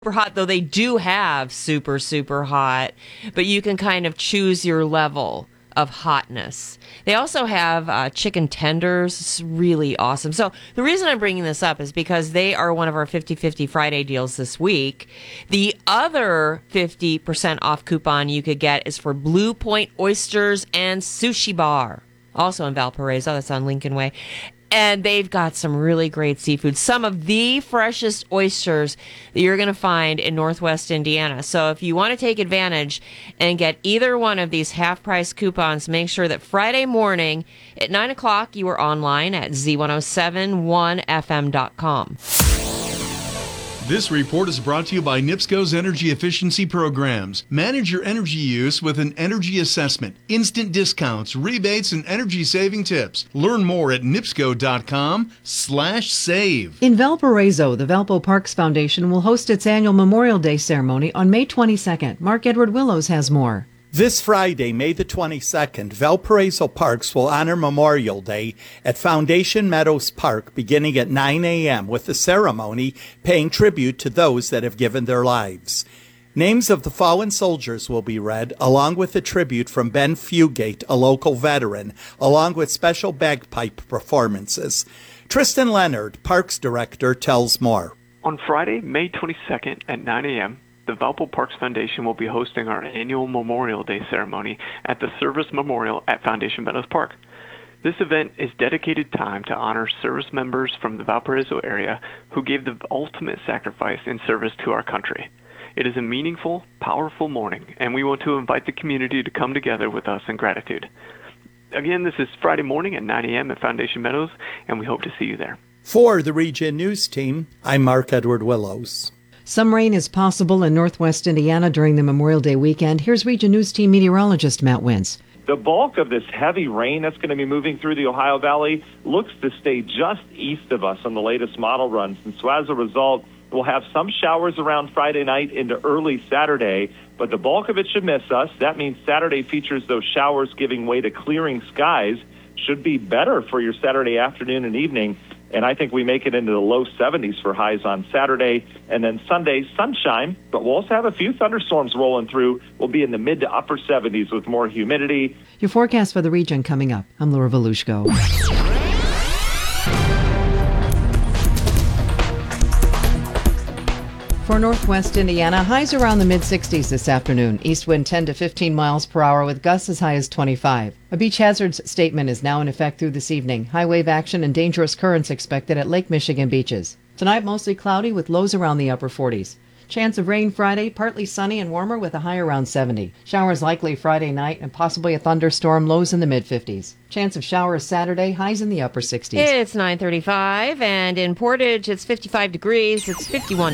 super hot, though they do have super, super hot, but you can kind of choose your level of hotness. They also have chicken tenders. It's really awesome. So the reason I'm bringing this up is because they are one of our 50/50 Friday deals this week. The other 50% off coupon you could get is for Blue Point Oysters and Sushi Bar, also in Valparaiso. That's on Lincoln Way. And they've got some really great seafood, some of the freshest oysters that you're going to find in Northwest Indiana. So if you want to take advantage and get either one of these half-price coupons, make sure that Friday morning at 9 o'clock you are online at z1071fm.com. This report is brought to you by NIPSCO's Energy Efficiency Programs. Manage your energy use with an energy assessment, instant discounts, rebates, and energy-saving tips. Learn more at nipsco.com/save. In Valparaiso, the Valpo Parks Foundation will host its annual Memorial Day ceremony on May 22nd. Mark Edward Willows has more. This Friday, May the 22nd, Valparaiso Parks will honor Memorial Day at Foundation Meadows Park beginning at 9 a.m. with a ceremony paying tribute to those that have given their lives. Names of the fallen soldiers will be read, along with a tribute from Ben Fugate, a local veteran, along with special bagpipe performances. Tristan Leonard, Parks Director, tells more. On Friday, May 22nd at 9 a.m., the Valpo Parks Foundation will be hosting our annual Memorial Day ceremony at the Service Memorial at Foundation Meadows Park. This event is dedicated time to honor service members from the Valparaiso area who gave the ultimate sacrifice in service to our country. It is a meaningful, powerful morning, and we want to invite the community to come together with us in gratitude. Again, this is Friday morning at 9 a.m. at Foundation Meadows, and we hope to see you there. For the Region News Team, I'm Mark Edward Willows. Some rain is possible in Northwest Indiana during the Memorial Day weekend. Here's Region News Team meteorologist Matt Wentz. The bulk of this heavy rain that's going to be moving through the Ohio Valley looks to stay just east of us on the latest model runs. And so as a result, we'll have some showers around Friday night into early Saturday, but the bulk of it should miss us. That means Saturday features those showers giving way to clearing skies. Should be better for your Saturday afternoon and evening. And I think we make it into the low 70s for highs on Saturday. And then Sunday, sunshine, but we'll also have a few thunderstorms rolling through. We'll be in the mid to upper 70s with more humidity. Your forecast for the region coming up. I'm Laura Volushko. For Northwest Indiana, highs around the mid-60s this afternoon. East wind 10 to 15 miles per hour with gusts as high as 25. A beach hazards statement is now in effect through this evening. High wave action and dangerous currents expected at Lake Michigan beaches. Tonight, mostly cloudy with lows around the upper 40s. Chance of rain Friday, partly sunny and warmer with a high around 70. Showers likely Friday night and possibly a thunderstorm, lows in the mid-50s. Chance of showers Saturday, highs in the upper 60s. It's 9:35, and in Portage, it's 55 degrees. It's 51